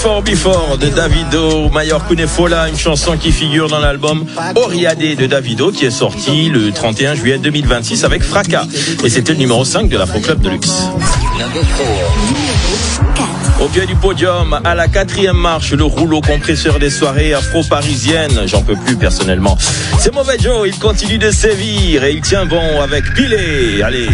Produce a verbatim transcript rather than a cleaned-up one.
Before Before de Davido, Mayor Kunefola, une chanson qui figure dans l'album Oriade de Davido qui est sorti le trente et un juillet deux mille vingt-six avec Fracas. Et c'était le numéro cinq de l'Afro Club de Luxe. Au pied du podium, à la quatrième marche, le rouleau compresseur des soirées afro-parisiennes. J'en peux plus personnellement. C'est Mauvais Joe, il continue de sévir et il tient bon avec Pilé. Allez.